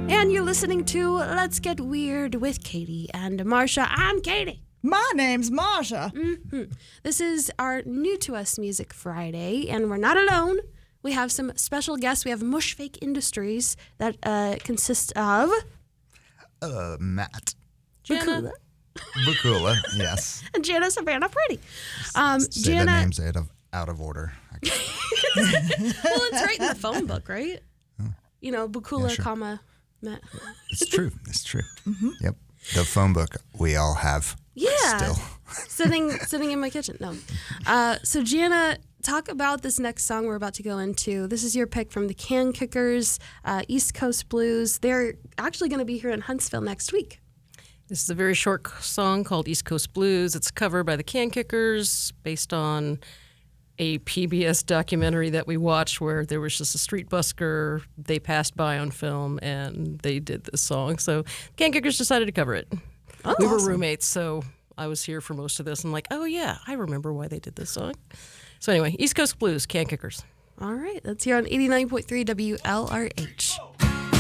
And you're listening to Let's Get Weird with Katie and Marsha. I'm Katie. My name's Marsha. This is our New to Us Music Friday, and we're not alone. We have some special guests. We have Mushfake Industries that consists of Matt. Bakula. Bakula, yes. And Jana Savannah Pretty. Say Jana, the names out of order. well, it's right in the phone book, right? You know, Bakula, Yeah, sure. comma, Matt. It's true. It's true. Yep. The phone book we all have. Yeah. Still. sitting in my kitchen. No. So Jana, talk about this next song we're about to go into. This is your pick from the Can Kickers, East Coast Blues. They're actually going to be here in Huntsville next week. This is a very short song called East Coast Blues. It's a cover by the Can Kickers based on a PBS documentary that we watched where there was just a street busker they passed by on film and they did this song. So Can Kickers decided to cover it. Oh, we were awesome. roommates, so I was here for most of this. I'm like, oh yeah, I remember why they did this song. So anyway, East Coast Blues, Can Kickers. All right. That's here on 89.3 WLRH.